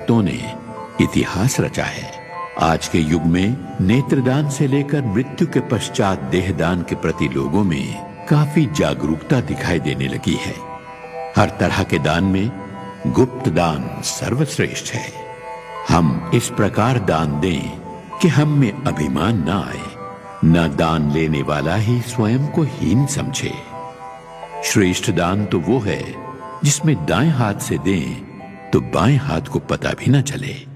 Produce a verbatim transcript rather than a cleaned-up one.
भक्तों ने इतिहास रचा है। आज के युग में नेत्रदान से लेकर मृत्यु के पश्चात देहदान के प्रति लोगों में काफी जागरूकता दिखाई देने लगी है। हर तरह के दान में गुप्त दान सर्वश्रेष्ठ है। हम इस प्रकार दान दें कि हम में अभिमान ना आए, न दान लेने वाला ही स्वयं को हीन समझे। श्रेष्ठ दान तो वो है जिसमें दाएं हाथ से दें तो बाएं हाथ को पता भी न चले।